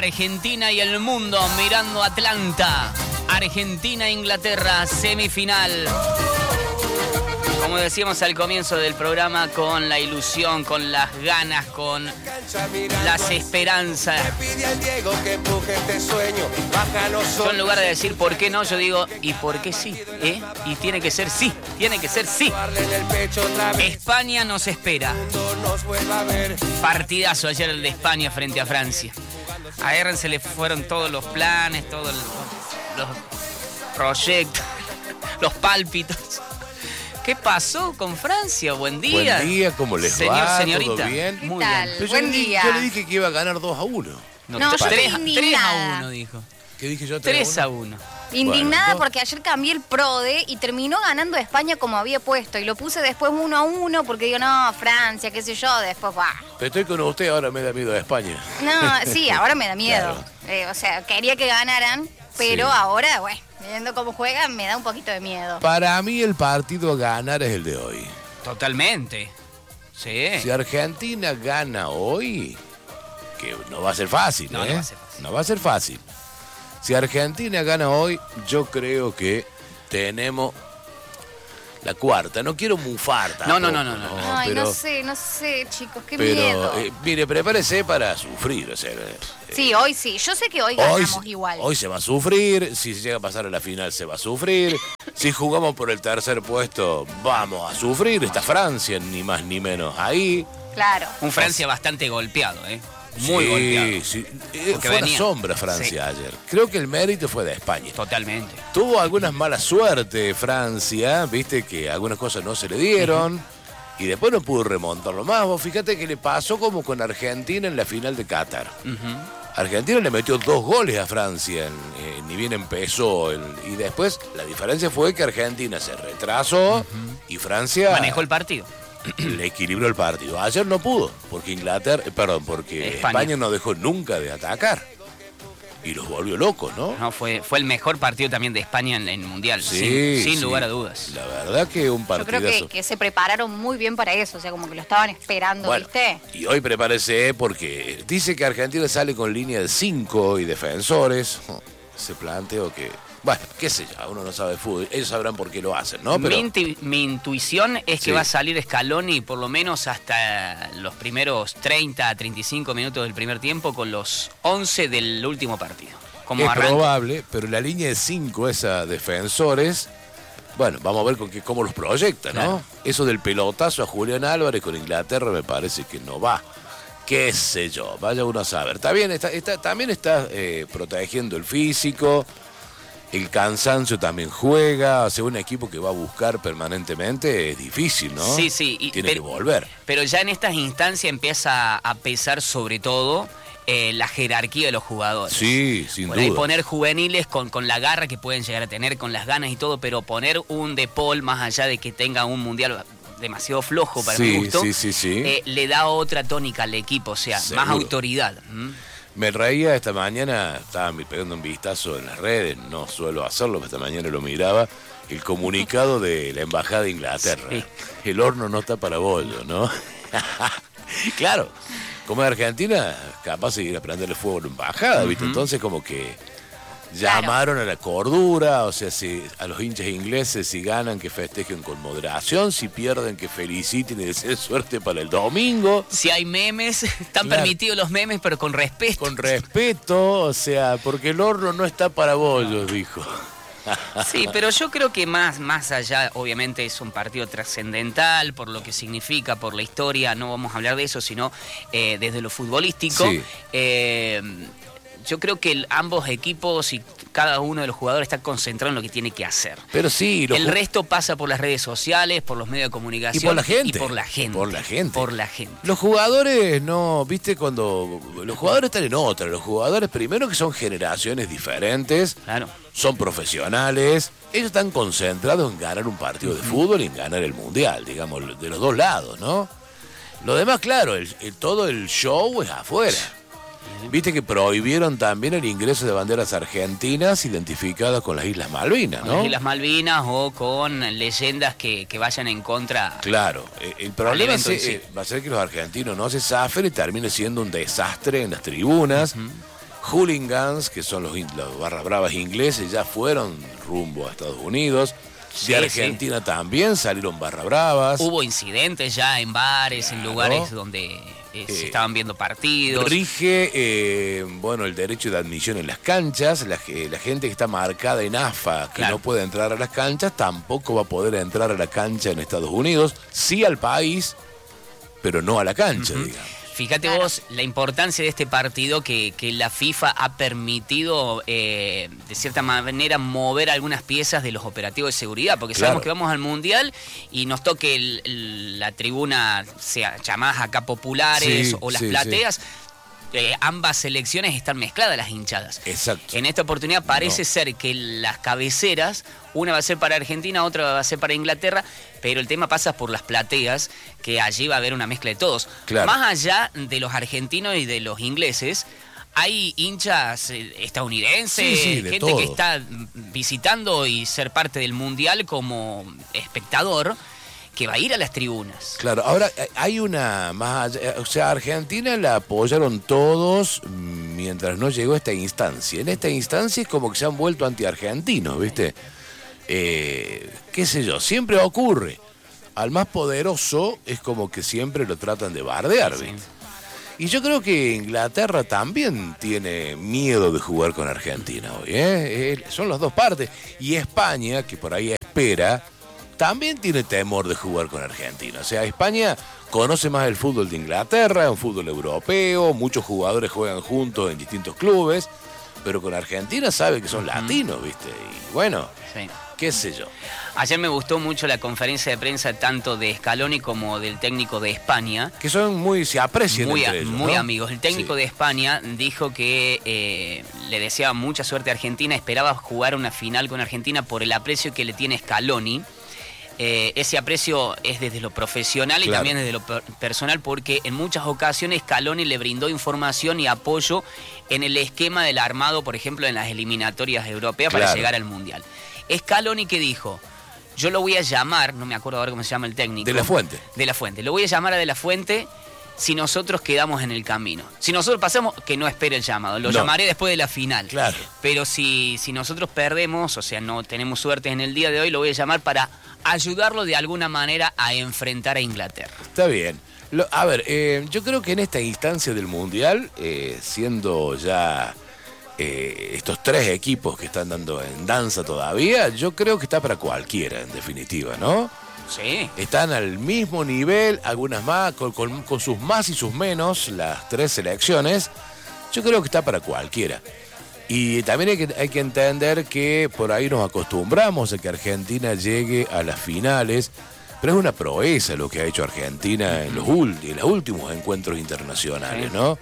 Argentina y el mundo mirando Atlanta. Argentina-Inglaterra, semifinal. Como decíamos al comienzo del programa, con la ilusión, con las ganas, con las esperanzas. Yo en lugar de decir por qué no, yo digo ¿y por qué sí? Y tiene que ser sí, tiene que ser sí. España nos espera. Partidazo ayer el de España frente a Francia. A Erren se le fueron todos los planes, todos los proyectos, los pálpitos. ¿Qué pasó con Francia? Buen día. Buen día, ¿cómo les Señor, va? señorita. ¿Todo bien? Muy tal? bien. Pero Buen día. Yo le dije que iba a ganar 2-1. No, yo estoy 3 indignada. a 1, dijo. ¿Qué dije yo? 3 a 1. Indignada Bueno, porque ayer cambié el PRODE y terminó ganando España como había puesto. Y lo puse después 1-1 porque digo, no, Francia, qué sé yo, después va. Pero estoy con usted, ahora me da miedo a España. No, sí, ahora me da miedo. Claro. O sea, quería que ganaran, pero Sí. ahora, bueno, viendo cómo juegan, me da un poquito de miedo. Para mí el partido a ganar es el de hoy. Totalmente. Sí. Si Argentina gana hoy, que no va a ser fácil, No, ¿eh? no va a ser fácil. No va a ser fácil. Si Argentina gana hoy, yo creo que tenemos la cuarta. No quiero mufar tampoco. No. Ay, pero, no sé, chicos, qué pero, miedo. mire, prepárese para sufrir. O sea, Sí, hoy sí. Yo sé que hoy ganamos igual. Hoy se va a sufrir, si se llega a pasar a la final se va a sufrir, si jugamos por el tercer puesto vamos a sufrir, está Francia ni más ni menos ahí. Claro. Un Francia bastante golpeado, Muy golpeado. Sí. Porque Fue una venía. sombra Francia ayer. Creo que el mérito fue de España. Totalmente. Tuvo algunas malas suerte Francia, viste que algunas cosas no se le dieron. Y después no pudo remontarlo más. Vos fíjate que le pasó como con Argentina en la final de Qatar. Argentina le metió 2 goles a Francia, ni bien empezó. Y después la diferencia fue que Argentina se retrasó y Francia Manejó el partido. le equilibró el partido. Ayer no pudo, porque España no dejó nunca de atacar. Y los volvió locos, ¿no? No, fue el mejor partido también de España en el Mundial, Sí, sin sí. lugar a dudas. La verdad que un Yo partidazo. creo que se prepararon muy bien para eso, o sea, como que lo estaban esperando, Bueno, ¿viste? y hoy prepárese porque dice que Argentina sale con línea de 5 y defensores. Se planteó que, bueno, qué sé yo, uno no sabe de fútbol, ellos sabrán por qué lo hacen, ¿no? Pero Mi intuición es que Sí. va a salir Scaloni por lo menos hasta los primeros 30 a 35 minutos del primer tiempo con los 11 del último partido. Como es arranca. probable, pero la línea de 5, esa defensores, bueno, vamos a ver cómo los proyecta, ¿no? Claro. Eso del pelotazo a Julián Álvarez con Inglaterra me parece que no va. Qué sé yo, vaya uno a saber. Está bien, también está protegiendo el físico, el cansancio también juega, o sea, un equipo que va a buscar permanentemente es difícil, ¿no? Sí. Tiene que volver. Pero ya en estas instancias empieza a pesar sobre todo la jerarquía de los jugadores. Sí, sin Por ahí duda. poner juveniles con la garra que pueden llegar a tener, con las ganas y todo, pero poner un De Paul más allá de que tenga un mundial demasiado flojo para mi gusto, Sí. le da otra tónica al equipo, o sea, Seguro. más autoridad. Me reía esta mañana, estaba pegando un vistazo en las redes, no suelo hacerlo, pero esta mañana lo miraba, el comunicado de la Embajada de Inglaterra. Sí. El horno no está para bollo, ¿no? Claro, como es Argentina, capaz de ir a prenderle fuego a la embajada, ¿viste? Entonces como que llamaron a la cordura, o sea, si a los hinchas ingleses si ganan que festejen con moderación, si pierden que feliciten y deseen suerte para el domingo. Si hay memes, están Claro. permitidos los memes, pero con respeto. Con respeto, o sea, porque el horno no está para bollos, dijo. Sí, pero yo creo que más allá, obviamente es un partido trascendental por lo que significa, por la historia, no vamos a hablar de eso, sino desde lo futbolístico. Sí. Yo creo que ambos equipos y cada uno de los jugadores está concentrado en lo que tiene que hacer. Pero sí, El resto pasa por las redes sociales, por los medios de comunicación. Y por la gente. Y por la gente. Por la gente. Por la gente. Los jugadores, no, viste, cuando los jugadores están en otra, los jugadores primero que son generaciones diferentes, Claro. son profesionales, ellos están concentrados en ganar un partido de fútbol y en ganar el mundial, digamos, de los dos lados, ¿no? Lo demás, claro, todo el show es afuera. Viste que prohibieron también el ingreso de banderas argentinas identificadas con las Islas Malvinas, Con ¿no? las Islas Malvinas o con leyendas que vayan en contra. Claro, el problema evento en sí. va a ser que los argentinos no se zafen y termine siendo un desastre en las tribunas. hooligans, que son los barra bravas ingleses, ya fueron rumbo a Estados Unidos. Sí, De Argentina también salieron barra bravas. Hubo incidentes ya en bares, en lugares donde se estaban viendo partidos. Rige, el derecho de admisión en las canchas. La gente que está marcada en AFA, que no puede entrar a las canchas, tampoco va a poder entrar a la cancha en Estados Unidos. Sí al país, pero no a la cancha, digamos. Fíjate vos la importancia de este partido que la FIFA ha permitido, de cierta manera, mover algunas piezas de los operativos de seguridad, porque sabemos que vamos al Mundial y nos toque la tribuna, sea llamadas acá populares o las plateas. Ambas selecciones están mezcladas las hinchadas. Exacto. En esta oportunidad parece ser que las cabeceras, una va a ser para Argentina, otra va a ser para Inglaterra, pero el tema pasa por las plateas, que allí va a haber una mezcla de todos. Claro. Más allá de los argentinos y de los ingleses, hay hinchas estadounidenses, gente todo. que está visitando y ser parte del Mundial como espectador, que va a ir a las tribunas. Claro, ahora hay una más allá, o sea, Argentina la apoyaron todos mientras no llegó a esta instancia. En esta instancia es como que se han vuelto anti-argentinos, ¿viste? Qué sé yo, siempre ocurre. Al más poderoso es como que siempre lo tratan de bardear, ¿viste? Y yo creo que Inglaterra también tiene miedo de jugar con Argentina hoy, ¿eh? Son las dos partes. Y España, que por ahí espera, también tiene temor de jugar con Argentina. O sea, España conoce más el fútbol de Inglaterra, un fútbol europeo, muchos jugadores juegan juntos en distintos clubes, pero con Argentina sabe que son latinos, ¿viste? Y bueno, qué sé yo. Ayer me gustó mucho la conferencia de prensa tanto de Scaloni como del técnico de España. Que se aprecian entre ellos, muy ¿no? amigos. El técnico de España dijo que le deseaba mucha suerte a Argentina, esperaba jugar una final con Argentina por el aprecio que le tiene Scaloni. Ese aprecio es desde lo profesional y también desde lo personal, porque en muchas ocasiones Scaloni le brindó información y apoyo en el esquema del armado, por ejemplo, en las eliminatorias europeas para llegar al Mundial. Scaloni, que dijo: yo lo voy a llamar, no me acuerdo ahora cómo se llama el técnico. De la Fuente. De la Fuente. Lo voy a llamar a De la Fuente si nosotros quedamos en el camino. Si nosotros pasamos, que no espere el llamado. Lo llamaré después de la final. Claro. Pero si nosotros perdemos, o sea, no tenemos suerte en el día de hoy, lo voy a llamar para ayudarlo de alguna manera a enfrentar a Inglaterra. Está bien. Yo creo que en esta instancia del Mundial, siendo ya estos tres equipos que están dando en danza todavía, yo creo que está para cualquiera, en definitiva, ¿no? Sí. Están al mismo nivel, algunas más, con sus más y sus menos, las tres selecciones. Yo creo que está para cualquiera. Y también hay que entender que por ahí nos acostumbramos a que Argentina llegue a las finales, pero es una proeza lo que ha hecho Argentina en los últimos encuentros internacionales, ¿no?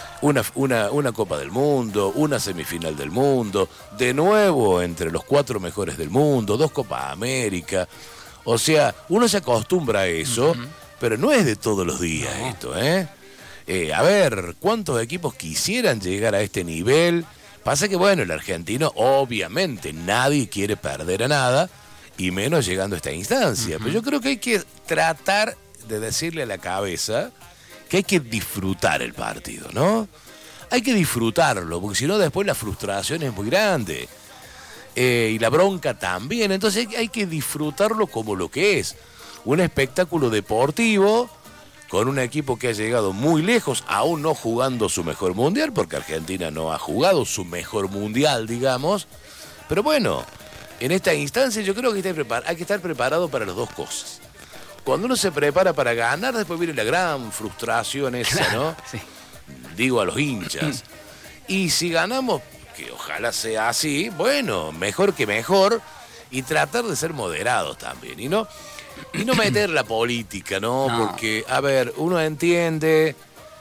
Una Copa del Mundo, una semifinal del mundo, de nuevo entre los 4 mejores del mundo, 2 Copas América. O sea, uno se acostumbra a eso, pero no es de todos los días esto, ¿eh? A ver, ¿cuántos equipos quisieran llegar a este nivel? Pasa que, bueno, el argentino, obviamente, nadie quiere perder a nada, y menos llegando a esta instancia. Pero yo creo que hay que tratar de decirle a la cabeza que hay que disfrutar el partido, ¿no? Hay que disfrutarlo, porque si no después la frustración es muy grande. Y la bronca también. Entonces hay que disfrutarlo como lo que es. Un espectáculo deportivo con un equipo que ha llegado muy lejos, aún no jugando su mejor mundial, porque Argentina no ha jugado su mejor mundial, digamos. Pero bueno, en esta instancia yo creo que hay que estar preparado para las dos cosas. Cuando uno se prepara para ganar, después viene la gran frustración esa, ¿no? Sí. Digo, a los hinchas. Y si ganamos, que ojalá sea así, bueno, mejor que mejor, y tratar de ser moderados también, y no meter la política, ¿no? Porque, a ver, uno entiende,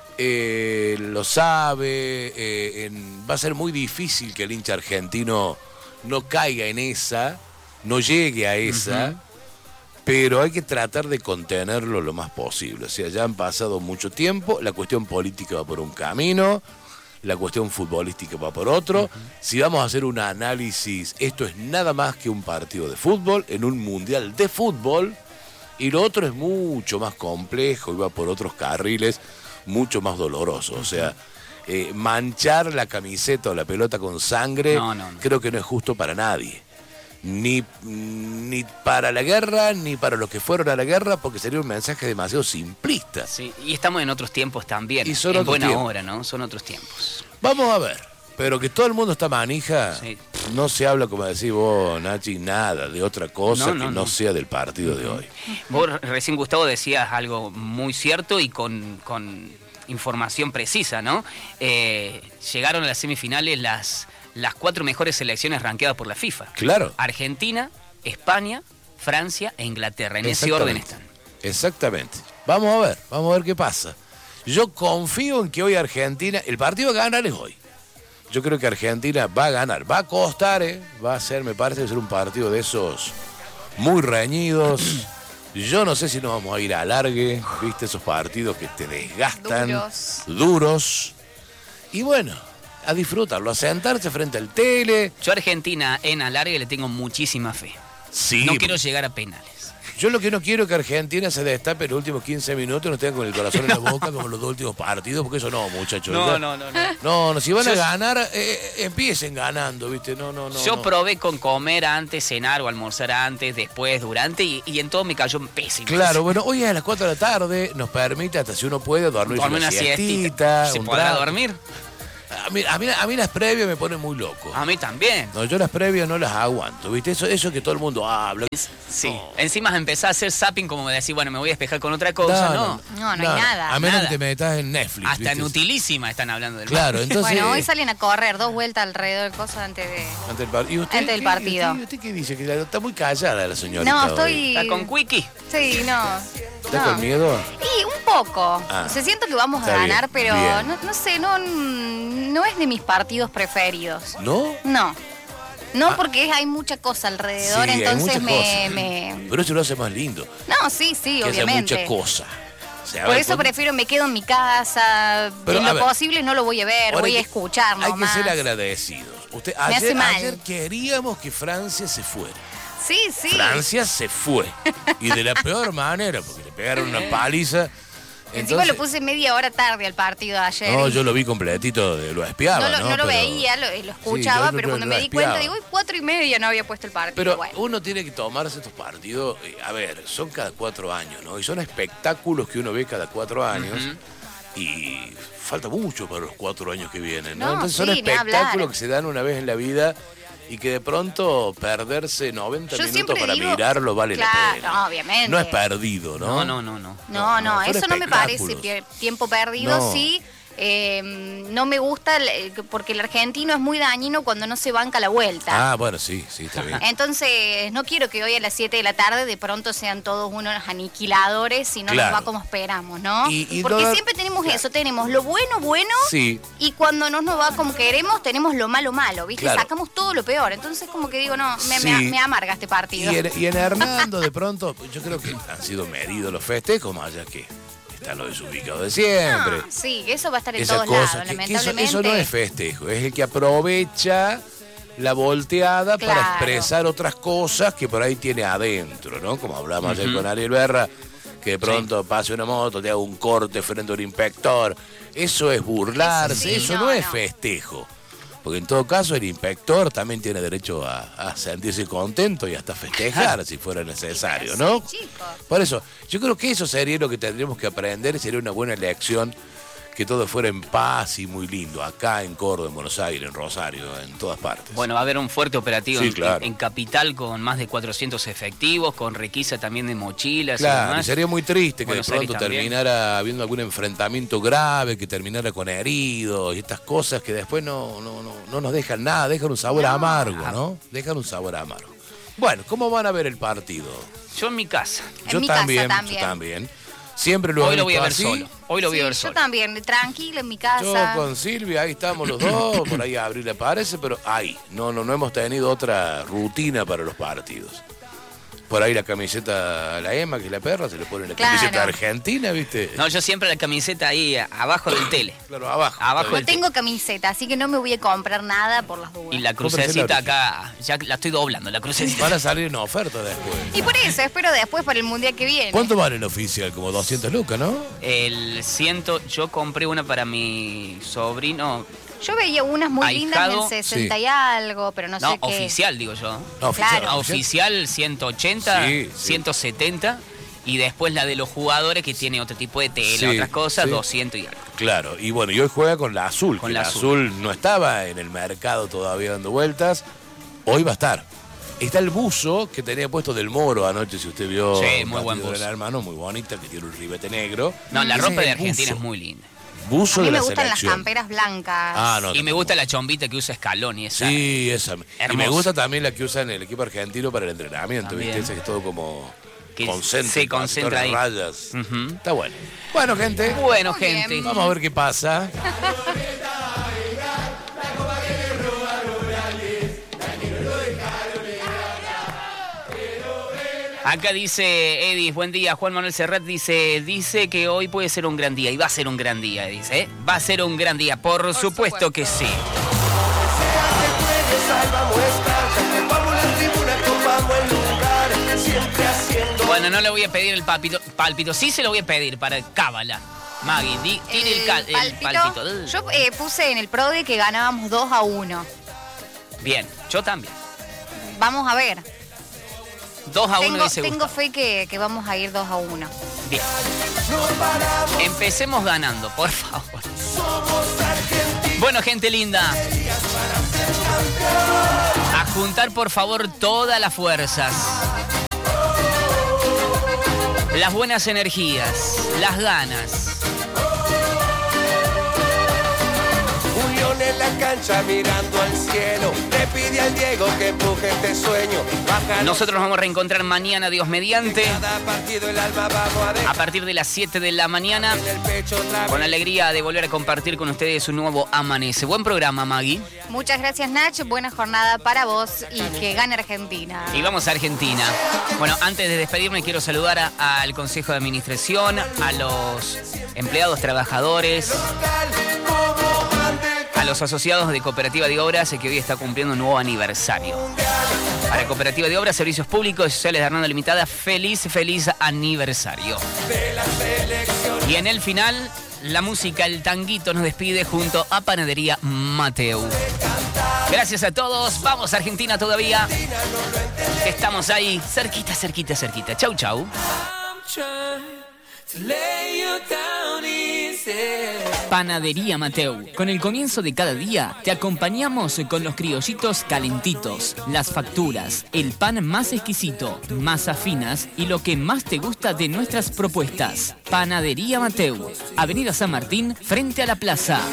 lo sabe, va a ser muy difícil que el hincha argentino no caiga en esa, no llegue a esa, pero hay que tratar de contenerlo lo más posible. O sea, ya han pasado mucho tiempo, la cuestión política va por un camino, la cuestión futbolística va por otro. Si vamos a hacer un análisis, esto es nada más que un partido de fútbol en un mundial de fútbol, y lo otro es mucho más complejo y va por otros carriles mucho más dolorosos. O sea, manchar la camiseta o la pelota con sangre, creo que no es justo para nadie. Ni para la guerra, ni para los que fueron a la guerra, porque sería un mensaje demasiado simplista. Sí, y estamos en otros tiempos también. Y son en otros buena tiempos. hora, ¿no? Son otros tiempos. Vamos a ver, pero que todo el mundo está manija, Sí. no se habla, como decís vos, Nachi, nada de otra cosa que no sea del partido de hoy. Vos recién, Gustavo, decías algo muy cierto y con información precisa, ¿no? Llegaron a las semifinales las 4 mejores selecciones rankeadas por la FIFA. Claro. Argentina, España, Francia e Inglaterra. En ese orden están. Exactamente. Vamos a ver qué pasa. Yo confío en que hoy Argentina, el partido a ganar es hoy. Yo creo que Argentina va a ganar. Va a costar, va a ser, me parece, ser un partido de esos muy reñidos. Yo no sé si nos vamos a ir a alargue, viste, esos partidos que te desgastan, duros. Y bueno, a disfrutarlo, a sentarse frente al tele. Yo a Argentina en alargue le tengo muchísima fe. Sí. No quiero llegar a penales. Yo lo que no quiero es que Argentina se destape en los últimos 15 minutos y nos tenga con el corazón en la boca como los 2 últimos partidos, porque eso no, muchachos. No, si van a ganar, empiecen ganando, ¿viste? No. Yo probé con comer antes, cenar o almorzar antes, después, durante, y en todo me cayó pésimo. Claro, bueno, hoy a las 4 de la tarde nos permite, hasta si uno puede, dormir una siestita. ¿Se podrá dormir? A mí las previas me ponen muy loco. A mí también. No, yo las previas no las aguanto, ¿viste? Eso que todo el mundo habla. Sí. No. Encima empezar a hacer zapping como de decir, bueno, me voy a despejar con otra cosa. No hay nada. A menos que te metas en Netflix. Hasta ¿viste? en Utilísima están hablando del Claro, entonces. Bueno, hoy salen a correr 2 vueltas alrededor del coso antes del partido. ¿Y usted qué dice? Que está muy callada la señorita. No, estoy. ¿Está con Quickie? Sí, no. ¿Está con miedo? Y un poco. Se siento que vamos a ganar, pero no sé, no es de mis partidos preferidos. ¿No? No, porque hay mucha cosa alrededor, sí, entonces Pero eso lo hace más lindo. No, sí, que obviamente. Hace mucha cosa. O sea, por eso prefiero me quedo en mi casa. Pero, en lo posible no lo voy a ver, voy a escuchar nomás. Hay que ser agradecidos. Ayer queríamos que Francia se fuera. Sí. Francia se fue. Y de la peor manera, porque le pegaron una paliza. Encima lo puse media hora tarde al partido ayer. No, yo lo vi completito, lo espiaba, No lo veía, lo escuchaba, pero cuando me di cuenta, digo, 4:30 no había puesto el partido. Pero uno tiene que tomarse estos partidos, a ver, son cada 4 años, ¿no? Y son espectáculos que uno ve cada 4 años. Y falta mucho para los 4 años que vienen, ¿no? Entonces son espectáculos que se dan una vez en la vida. Y que de pronto perderse 90 minutos para mirarlo vale la pena. No, obviamente. No es perdido, ¿no? No, eso no me parece tiempo perdido, sí. No me gusta porque el argentino es muy dañino cuando no se banca la vuelta. Ah, bueno, sí, está bien. Entonces, no quiero que hoy a las 7 de la tarde de pronto sean todos unos aniquiladores y no nos va como esperamos, ¿no? Porque siempre tenemos eso, tenemos lo bueno, sí. Y cuando no nos va como queremos, tenemos lo malo, ¿viste? Claro. Sacamos todo lo peor. Entonces, como que digo, no, me amarga este partido. Y en Hernando, de pronto, yo creo que han sido medidos los festejos, más allá que está lo desubicado de siempre. Sí, eso va a estar en todos lados, lamentablemente. Eso no es festejo, es el que aprovecha la volteada para expresar otras cosas que por ahí tiene adentro, ¿no? Como hablamos ayer con Ariel Berra, que de pronto pase una moto, te haga un corte frente a un inspector. Eso es burlarse, eso no es festejo. Porque en todo caso el inspector también tiene derecho a sentirse contento y hasta festejar si fuera necesario, ¿no? Por eso, yo creo que eso sería lo que tendríamos que aprender y sería una buena lección, que todo fuera en paz y muy lindo, acá en Córdoba, en Buenos Aires, en Rosario, en todas partes. Bueno, va a haber un fuerte operativo claro. en Capital con más de 400 efectivos, con requisa también de mochilas claro, y demás. Sería muy triste que de pronto terminara habiendo algún enfrentamiento grave, que terminara con heridos y estas cosas que después no nos dejan nada, dejan un sabor amargo, ¿no? Dejan un sabor amargo. Bueno, ¿cómo van a ver el partido? Yo en mi casa. Yo también. Siempre Hoy lo voy a ver solo. Hoy lo voy a ver solo. Yo también, tranquilo en mi casa. Yo con Silvia, ahí estamos los dos, por ahí Abril aparece, pero ahí, no hemos tenido otra rutina para los partidos. por ahí la camiseta a la Emma, que es la perra, se le pone la camiseta argentina, ¿viste? No, yo siempre la camiseta ahí abajo del tele. Claro, abajo. No tengo camiseta, así que no me voy a comprar nada por las dudas. Y la crucecita acá, ya la estoy doblando, la crucecita. Van a salir en oferta después. Y por eso, espero después para el mundial que viene. ¿Cuánto vale el oficial? Como 200 lucas, ¿no? Yo compré una para mi sobrino. Yo veía unas muy lindas en 60 y algo, pero no sé qué. No, oficial, digo yo. No, oficial 180, 170. Y después la de los jugadores, que tiene otro tipo de tela, otras cosas, 200 y algo. Claro, y bueno, y hoy juega con la azul. Con la azul no estaba en el mercado todavía dando vueltas. Hoy va a estar. Está el buzo que tenía puesto del Moro anoche, si usted vio. Sí, muy buen buzo. El hermano, muy bonita, que tiene un ribete negro. No, la ropa de Argentina es muy linda. Buzo a mí de me la gustan selección. Las camperas blancas. Y me gusta la chombita que usa Scaloni, esa. Sí, esa. Hermosa. Y me gusta también la que usan en el equipo argentino para el entrenamiento, también. ¿viste? Esa que es todo como concentra. Se concentra ahí. Rayas. Está bueno. Bueno, gente. Bueno, gente. Vamos a ver qué pasa. Acá dice Edis, buen día. Juan Manuel Serrat dice que hoy puede ser un gran día. Y va a ser un gran día, dice. Va a ser un gran día, por supuesto que sí. Bueno, no le voy a pedir el pálpito. Sí se lo voy a pedir para Cábala. Maggie, tiene el pálpito. Yo puse en el PRODE que ganábamos 2-1. Bien, yo también. Vamos a ver. 2-1 dice Tengo fe que vamos a ir 2-1. Bien. Empecemos ganando, por favor. Bueno, gente linda. A juntar, por favor, todas las fuerzas. Las buenas energías, las ganas. En la cancha mirando al cielo, le pide al Diego que empuje este sueño. Nosotros nos vamos a reencontrar mañana, Dios mediante, a partir de las 7 de la mañana, con la alegría de volver a compartir con ustedes un nuevo Amanece. Buen programa, Maggie. Muchas gracias, Nach. Buena jornada para vos y que gane Argentina. Y vamos a Argentina. Bueno, antes de despedirme quiero saludar al Consejo de Administración, a los empleados trabajadores, a los asociados de Cooperativa de Obras, que hoy está cumpliendo un nuevo aniversario. A la Cooperativa de Obras, Servicios Públicos y Sociales de Hernando Limitada, feliz aniversario. Y en el final, la música, el tanguito nos despide junto a Panadería Mateu. Gracias a todos, vamos a Argentina todavía. Estamos ahí, cerquita. Chau, chau. Panadería Mateu. Con el comienzo de cada día, te acompañamos con los criollitos calentitos, las facturas, el pan más exquisito, masas finas y lo que más te gusta de nuestras propuestas. Panadería Mateu, Avenida San Martín, frente a la plaza.